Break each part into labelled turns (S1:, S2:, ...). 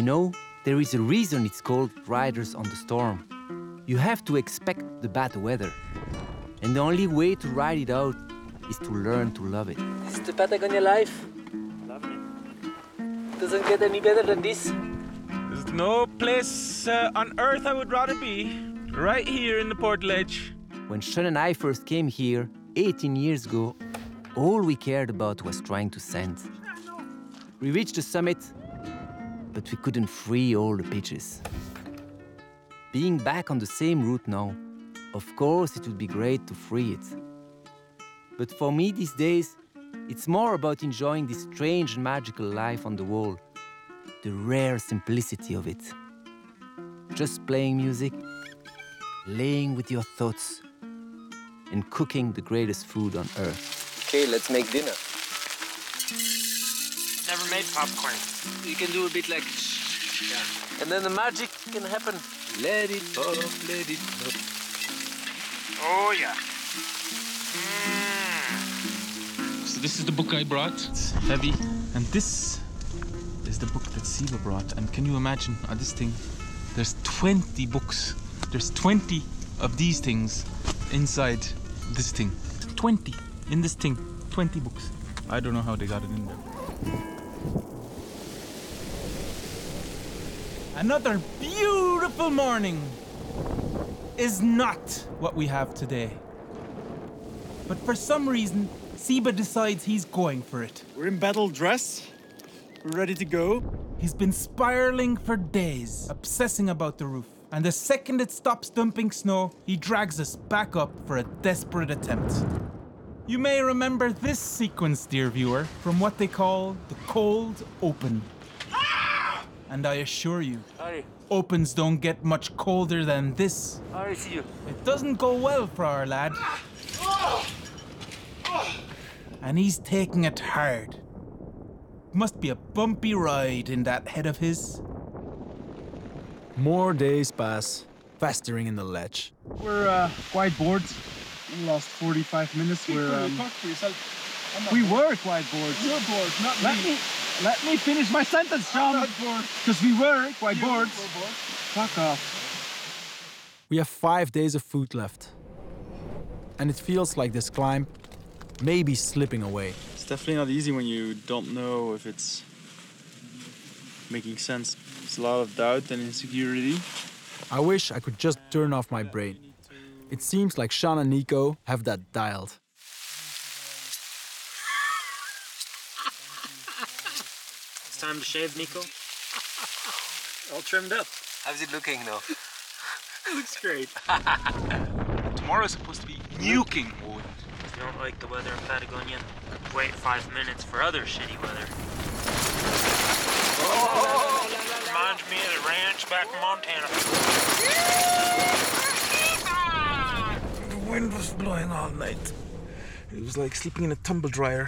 S1: You know, there is a reason it's called Riders on the Storm. You have to expect the bad weather. And the only way to ride it out is to learn to love it.
S2: This is the Patagonia life.
S3: Lovely.
S2: Doesn't get any better than this.
S4: There's no place on earth I would rather be. Right here in the Portledge.
S1: When Sean and I first came here, 18 years ago, all we cared about was trying to send. We reached the summit, but we couldn't free all the pitches. Being back on the same route now, of course it would be great to free it. But for me these days, it's more about enjoying this strange and magical life on the wall, the rare simplicity of it. Just playing music, laying with your thoughts, and cooking the greatest food on earth.
S2: Okay, let's make dinner.
S3: Never made popcorn.
S2: You can do a bit like... Yeah. And then the magic can happen. Let it pop, let it pop.
S3: Oh, yeah.
S5: So this is the book I brought. It's heavy. And this is the book that Siva brought. And can you imagine on this thing, there's 20 books. There's 20 of these things inside this thing. 20 in this thing. 20 books. I don't know how they got it in there. Another beautiful morning is not what we have today. But for some reason, Siba decides he's going for it.
S6: We're in battle dress. We're ready to go.
S5: He's been spiraling for days, obsessing about the roof. And the second it stops dumping snow, he drags us back up for a desperate attempt. You may remember this sequence, dear viewer, from what they call the cold open. And I assure you,
S2: Harry,
S5: opens don't get much colder than this.
S2: Harry, see you.
S5: It doesn't go well for our lad. And he's taking it hard. Must be a bumpy ride in that head of his.
S6: More days pass, festering in the ledge. We're quite bored. In the last 45 minutes, we were quite bored.
S5: You're bored, not me.
S6: Let me finish my sentence, Sean.
S5: I'm not bored.
S6: Because we were quite bored.
S5: We're bored.
S6: Fuck off. We have 5 days of food left. And it feels like this climb may be slipping away.
S7: It's definitely not easy when you don't know if it's making sense. There's a lot of doubt and insecurity.
S6: I wish I could just turn off my brain. It seems like Sean and Nico have that dialed.
S3: It's time to shave, Nico. All trimmed up.
S2: How's it looking now?
S3: It looks great.
S5: Tomorrow's supposed to be nuking, Owen.
S3: If you don't like the weather in Patagonia, wait 5 minutes for other shitty weather. Reminds me of the ranch back in Montana.
S5: The wind was blowing all night. It was like sleeping in a tumble dryer.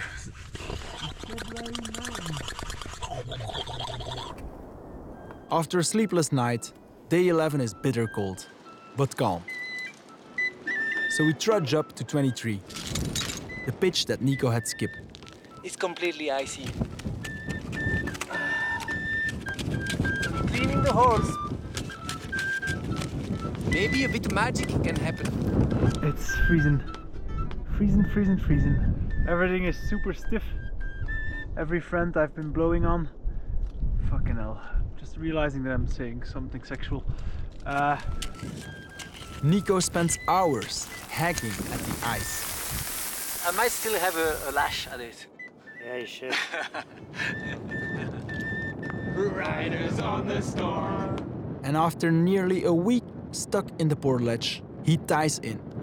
S6: After a sleepless night, day 11 is bitter cold, but calm. So we trudge up to 23, the pitch that Nico had skipped.
S2: It's completely icy. Cleaning the holes. Maybe a bit of magic can happen.
S6: It's freezing. Freezing. Everything is super stiff. Every friend I've been blowing on. Fucking hell. Just realizing that I'm saying something sexual. Nico spends hours hacking at the ice.
S2: I might still have a lash at it.
S3: Yeah, you should.
S5: Riders on the storm.
S6: And after nearly a week stuck in the portledge, he ties in.